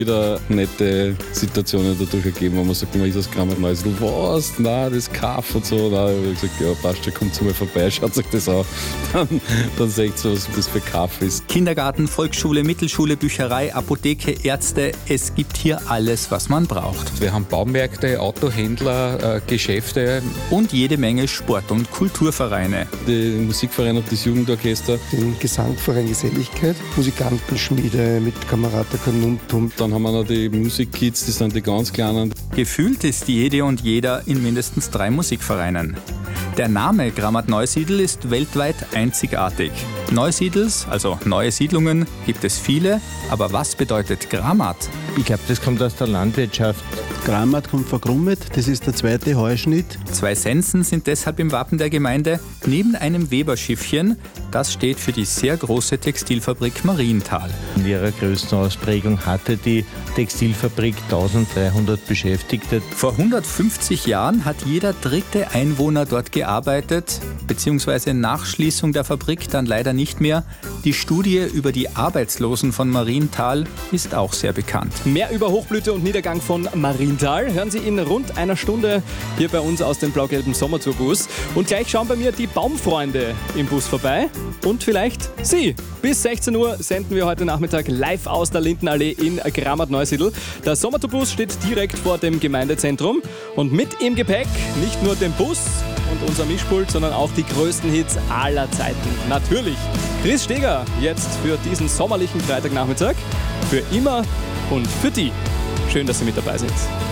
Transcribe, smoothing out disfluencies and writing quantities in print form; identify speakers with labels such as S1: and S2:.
S1: Wieder nette Situationen dadurch ergeben, wo man sagt, man ist aus Grammat-Neusiedl, was? Nein, das Kaff und so. Nein, ich habe gesagt, ja, passt, ja, kommt zu mir vorbei, schaut euch das an. Dann seht ihr, was das für Kaff ist.
S2: Kindergarten, Volksschule, Mittelschule, Bücherei, Apotheke, Ärzte. Es gibt hier alles, was man braucht.
S3: Wir haben Baumärkte, Autohändler, Geschäfte.
S2: Und jede Menge Sport- und Kulturvereine.
S1: Den Musikverein und das Jugendorchester.
S4: Den Gesangverein Geselligkeit, Musikantenschmiede mit Kamerata Kanuntum.
S1: Dann haben wir noch die Musikkids, das sind die ganz Kleinen.
S2: Gefühlt ist jede und jeder in mindestens 3 Musikvereinen. Der Name Grammat-Neusiedl ist weltweit einzigartig. Neusiedls, also neue Siedlungen, gibt es viele, aber was bedeutet Grammat?
S5: Ich glaube, das kommt aus der Landwirtschaft.
S6: Grammat kommt von Grummet, das ist der zweite Heuschnitt.
S2: 2 Sensen sind deshalb im Wappen der Gemeinde, neben einem Weberschiffchen. Das steht für die sehr große Textilfabrik Marienthal.
S5: In ihrer größten Ausprägung hatte die Textilfabrik 1300 Beschäftigte.
S2: Vor 150 Jahren hat jeder 3. Einwohner dort gearbeitet, beziehungsweise nach Schließung der Fabrik dann leider nicht mehr. Die Studie über die Arbeitslosen von Marienthal ist auch sehr bekannt.
S7: Mehr über Hochblüte und Niedergang von Marienthal hören Sie in rund einer Stunde hier bei uns aus dem blau-gelben Sommertourbus. Und gleich schauen bei mir die Baumfreunde im Bus vorbei und vielleicht Sie. Bis 16 Uhr senden wir heute Nachmittag live aus der Lindenallee in Grammat-Neusiedl. Der Sommertourbus steht direkt vor dem Gemeindezentrum und mit im Gepäck nicht nur den Bus und unser Mischpult, sondern auch die größten Hits aller Zeiten. Natürlich Chris Steger jetzt für diesen sommerlichen Freitagnachmittag. Für immer und für die. Schön, dass Sie mit dabei sind.